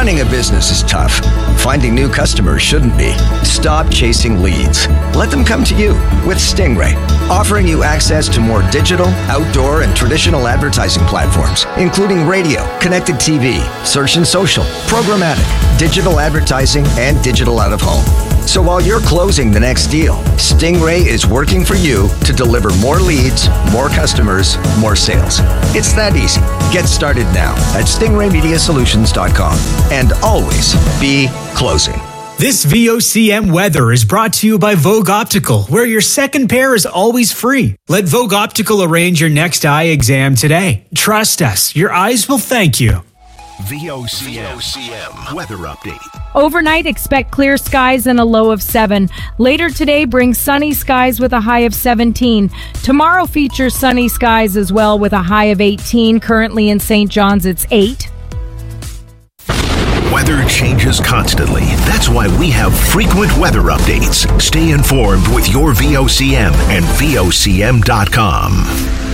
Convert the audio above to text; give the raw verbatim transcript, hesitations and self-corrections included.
Running a business is tough. Finding new customers shouldn't be. Stop chasing leads. Let them come to you with Stingray, offering you access to more digital, outdoor, and traditional advertising platforms, including radio, connected T V, search and social, programmatic, digital advertising, and digital out of home. So while you're closing the next deal, Stingray is working for you to deliver more leads, more customers, more sales. It's that easy. Get started now at stingray media solutions dot com and always be closing. This V O C M weather is brought to you by Vogue Optical, where your second pair is always free. Let Vogue Optical arrange your next eye exam today. Trust us, your eyes will thank you. V O C M weather update. Overnight, expect clear skies and a low of seven. Later today brings sunny skies with a high of seventeen. Tomorrow features sunny skies as well with a high of eighteen. Currently in Saint John's, it's eight. Weather changes constantly. That's why we have frequent weather updates. Stay informed with your V O C M and V O C M dot com.